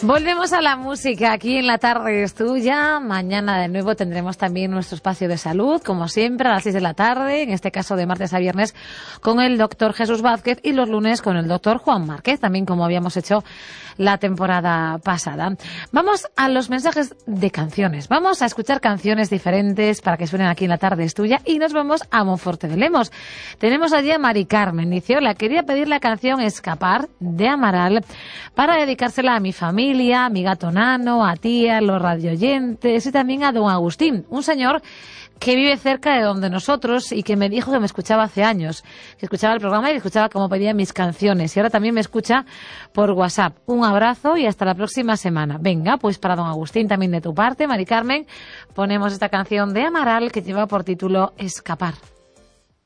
Volvemos a la música aquí en La Tarde es Tuya. Mañana de nuevo tendremos también nuestro espacio de salud, como siempre, a las 6 de la tarde, en este caso de martes a viernes, con el doctor Jesús Vázquez y los lunes con el doctor Juan Márquez, también como habíamos hecho la temporada pasada. Vamos a los mensajes de canciones. Vamos a escuchar canciones diferentes para que suenen aquí en La Tarde es Tuya y nos vamos a Monforte de Lemos. Tenemos allí a Mari Carmen. Dice, hola, quería pedir la canción Escapar de Amaral para dedicársela a mi familia, a mi gato Nano, a ti, a los radioyentes y también a don Agustín, un señor que vive cerca de donde nosotros y que me dijo que me escuchaba hace años, que escuchaba el programa y escuchaba cómo pedía mis canciones y ahora también me escucha por WhatsApp. Un abrazo y hasta la próxima semana. Venga, pues para don Agustín también de tu parte, Mari Carmen, ponemos esta canción de Amaral que lleva por título Escapar.